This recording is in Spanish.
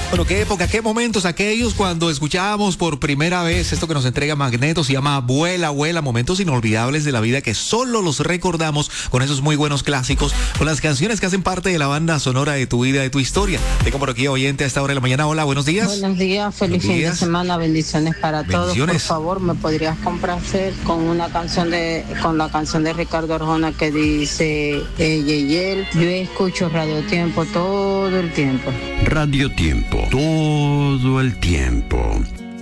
Bueno, qué época, qué momentos aquellos cuando escuchábamos por primera vez esto que nos entrega Magneto, se llama Vuela, Vuela, momentos inolvidables de la vida que solo los recordamos con esos muy buenos clásicos, con las canciones que hacen parte de la banda sonora de tu vida, de tu historia. Tengo por aquí oyente a esta hora de la mañana. Hola, buenos días. Buenos días, feliz fin de semana, bendiciones para todos. Por favor, ¿me podrías complacer con la canción de Ricardo Arjona que dice Yeyel? Yo escucho Radio Tiempo todo el tiempo. Radio Tiempo, todo el tiempo.